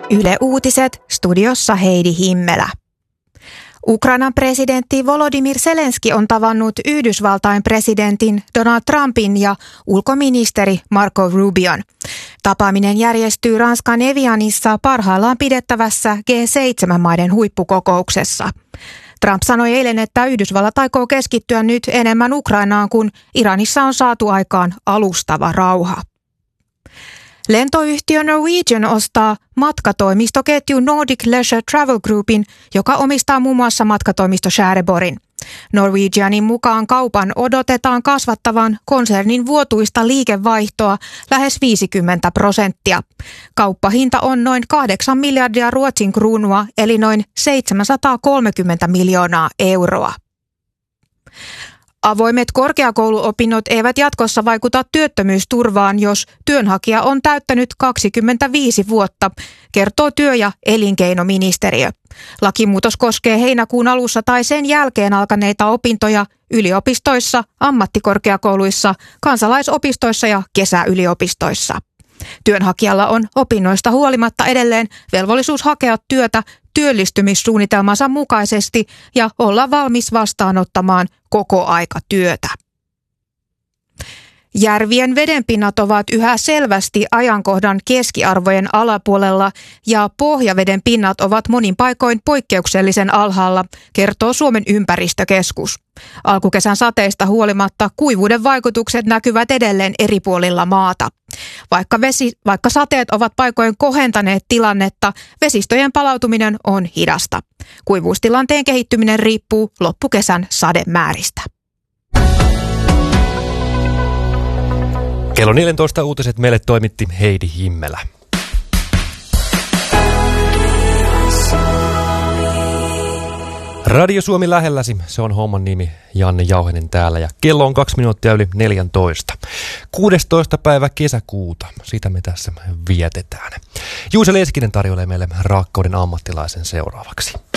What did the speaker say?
Yle Uutiset, studiossa Heidi Himmelä. Ukrainan presidentti Volodymyr Zelenski on tavannut Yhdysvaltain presidentin Donald Trumpin ja ulkoministeri Marco Rubion. Tapaaminen järjestyy Ranskan Evianissa parhaillaan pidettävässä G7-maiden huippukokouksessa. Trump sanoi eilen, että Yhdysvallat aikoo keskittyä nyt enemmän Ukrainaan, kun Iranissa on saatu aikaan alustava rauha. Lentoyhtiö Norwegian ostaa matkatoimistoketju Nordic Leisure Travel Groupin, joka omistaa muun muassa matkatoimisto Tjäreborgin. Norwegianin mukaan kaupan odotetaan kasvattavan konsernin vuotuista liikevaihtoa lähes 50%. Kauppahinta on noin 8 miljardia Ruotsin kruunua, eli noin 730 miljoonaa euroa. Avoimet korkeakouluopinnot eivät jatkossa vaikuta työttömyysturvaan, jos työnhakija on täyttänyt 25 vuotta, kertoo työ- ja elinkeinoministeriö. Lakimuutos koskee heinäkuun alussa tai sen jälkeen alkaneita opintoja yliopistoissa, ammattikorkeakouluissa, kansalaisopistoissa ja kesäyliopistoissa. Työnhakijalla on opinnoista huolimatta edelleen velvollisuus hakea työtä työllistymissuunnitelmansa mukaisesti ja olla valmis vastaanottamaan kokoaikatyötä. Järvien vedenpinnat ovat yhä selvästi ajankohdan keskiarvojen alapuolella ja pohjaveden pinnat ovat monin paikoin poikkeuksellisen alhaalla, kertoo Suomen ympäristökeskus. Alkukesän sateista huolimatta kuivuuden vaikutukset näkyvät edelleen eri puolilla maata. Vaikka sateet ovat paikoin kohentaneet tilannetta, vesistöjen palautuminen on hidasta. Kuivuustilanteen kehittyminen riippuu loppukesän sademääristä. Kello 14 uutiset meille toimitti Heidi Himmelä. Radio Suomi lähelläsi, se on homman nimi, Janne Jauhenen täällä ja kello on 2 minuuttia yli 14. 16. päivä kesäkuuta, sitä me tässä vietetään. Juuse Leskinen tarjoilee meille rakkauden ammattilaisen seuraavaksi.